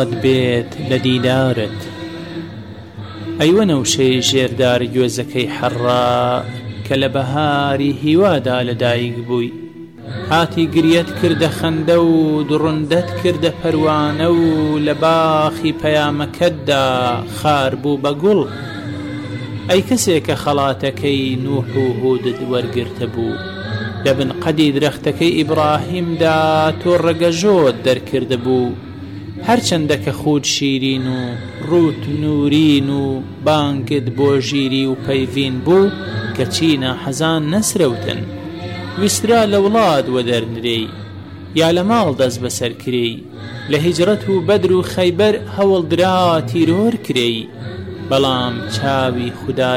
بێت لە دیدارت ئەیوە نەوشەی ژێردار گوێزەکەی حەڕا کە لە بەهاری هیوادا لەدایک بووی هاتی گریەت کردە خەندە و دڕندەت کردە پەروانە و لە باخی پەیامەکەتدا خار بوو بە گوڵ ئەی کەسێک کە خەڵاتەکەی نوح و هودت وەرگرتە بوو لە بن قەدی درەختەکەی ئیبراهیمدا تۆ ڕەگەژۆت دەرکردە بوو هەرچەندە کە خود شیرین و ڕوت نورین و بانگت بۆ ژیری و پەیڤین بوو کە چینە حەزان نەسرەوتن ویسترا لە وڵات وەدەرنرێی یا لە ماڵ دەست بەسەر کرێی لە هیجرەت و بەدر و خەیبەر هەوڵدرا تیرۆر کرێی بەڵام چاوی خودای